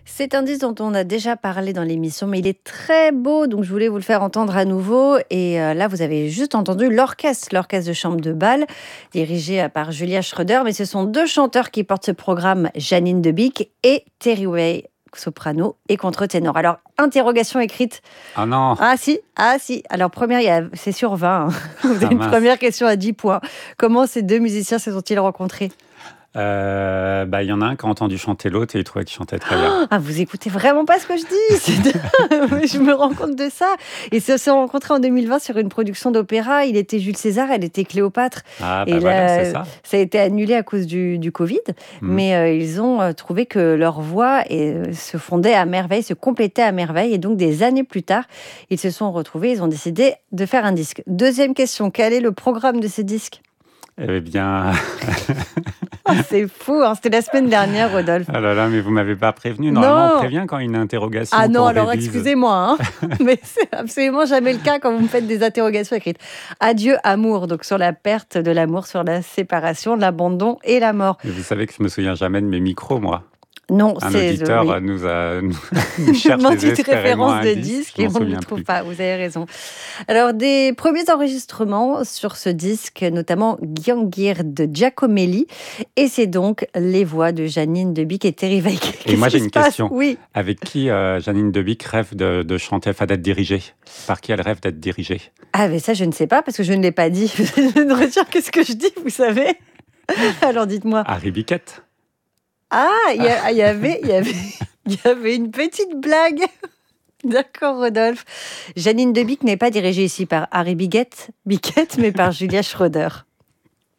C'est un disque dont on a déjà parlé dans l'émission, mais il est très beau, donc je voulais vous le faire entendre à nouveau. Et là, vous avez juste entendu l'orchestre de chambre de Bâle, dirigé par Julia Schroeder. Mais ce sont deux chanteurs qui portent ce programme, Janine Debick et Terry Way, soprano et contre-ténor. Alors, interrogation écrite. Ah non. Ah si. Alors, première, c'est sur 20. Vous avez une mince. première question à 10 points. Comment ces deux musiciens se sont-ils rencontrés ? Il y en a un qui a entendu chanter l'autre et il trouvait qu'il chantait très bien. Ah, vous écoutez vraiment pas ce que je dis. Je me rends compte de ça. Ils se sont rencontrés en 2020 sur une production d'opéra. Il était Jules César, elle était Cléopâtre. Ah, Et voilà, là, c'est ça. ça a été annulé à cause du Covid. Mais ils ont trouvé que leur voix se fondait à merveille, se complétait à merveille. Et donc, des années plus tard, ils se sont retrouvés. Ils ont décidé de faire un disque. Deuxième question, quel est le programme de ce disque ? Eh bien... C'est fou, hein. C'était la semaine dernière, Rodolphe. Ah là là, mais vous m'avez pas prévenu. Normalement, Non. on prévient quand il y a une interrogation. Ah non, qu'on alors révise. excusez-moi, hein. Mais c'est absolument jamais le cas quand vous me faites des interrogations écrites. Adieu, amour, donc sur la perte de l'amour, sur la séparation, l'abandon et la mort. Mais vous savez que je me souviens jamais de mes micros, moi. Non, Un c'est auditeur oui. nous Je cherche demande une désespérément référence un de disque, disque et on ne le trouve pas. Vous avez raison. Alors, des premiers enregistrements sur ce disque, notamment Gyangyir de Giacomelli, et c'est donc les voix de Janine Debick et Terry Weik. Et moi, j'ai une question. Oui. Avec qui Janine Debick rêve de chanter, enfin d'être dirigée? Par qui elle rêve d'être dirigée? Ah, mais ça, je ne sais pas parce que je ne l'ai pas dit. Je ne retiens que ce que je dis, vous savez. Alors, dites-moi. Harry Bickett. Ah, il y avait une petite blague. D'accord, Rodolphe. Janine Debick n'est pas dirigée ici par Harry Bickett, mais par Julia Schroeder.